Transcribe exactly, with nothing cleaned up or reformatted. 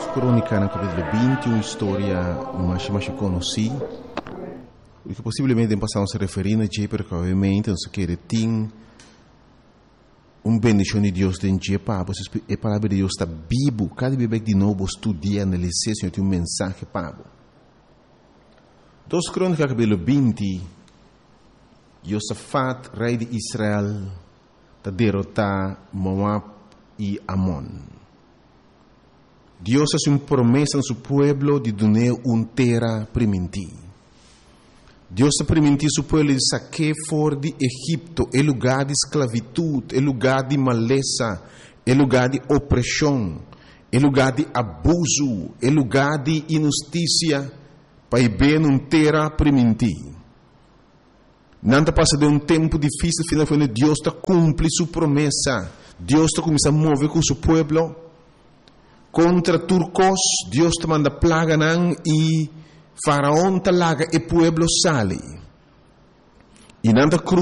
Crônica no capítulo vinte, uma história mais, mais conhecida, e que possivelmente passamos a referir a Jay, porque obviamente nós queremos ter uma bendição de Deus dentro de Jay, a palavra de Deus está vivo, cada vez de novo estudia, analisar, Senhor, tem um mensagem para você. Dois Crônicas, capítulo vinte, Josafat, rei de Israel, está derrotar Moab e Amon. Deus hace uma promessa a seu pueblo de dar uma terra permitir. Deus ha permitido seu pueblo de sacar fora de Egipto, é lugar de esclavitud, é lugar de maleza, é lugar de opressão, é lugar de abuso, é lugar de injustiça, para ver uma terra permitir. Nada passa de um tempo difícil, finalmente Deus está cumpre sua promessa. Deus está começando a mover com seu pueblo. Contra turcos, Deus te manda plaga nan e faraón talaga e pueblo sale. E nanda